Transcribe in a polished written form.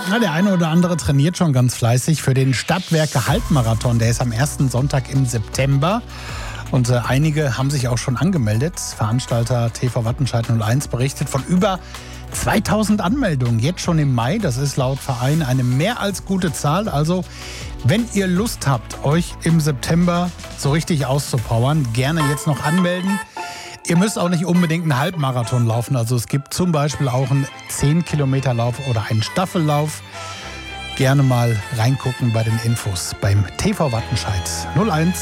Na, der eine oder andere trainiert schon ganz fleißig für den Stadtwerke Halbmarathon. Der ist am ersten Sonntag im September. Und einige haben sich auch schon angemeldet. Veranstalter TV Wattenscheid 01 berichtet von über 2000 Anmeldungen. Jetzt schon im Mai. Das ist laut Verein eine mehr als gute Zahl. Also, wenn ihr Lust habt, euch im September so richtig auszupowern, gerne jetzt noch anmelden. Ihr müsst auch nicht unbedingt einen Halbmarathon laufen. Also es gibt zum Beispiel auch einen 10-Kilometer-Lauf oder einen Staffellauf. Gerne mal reingucken bei den Infos beim TV Wattenscheid 01.